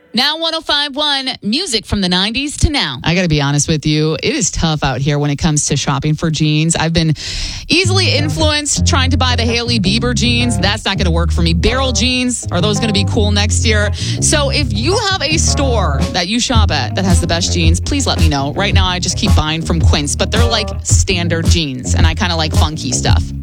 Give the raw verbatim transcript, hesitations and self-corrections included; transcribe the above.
Now one oh five point one, music from the nineties to now. I got to be honest with you. It is tough out here when it comes to shopping for jeans. I've been easily influenced trying to buy the Hailey Bieber jeans. That's not going to work for me. Barrel jeans, are those going to be cool next year? So if you have a store that you shop at that has the best jeans, please let me know. Right now, I just keep buying from Quince, but they're like standard jeans, and I kind of like funky stuff.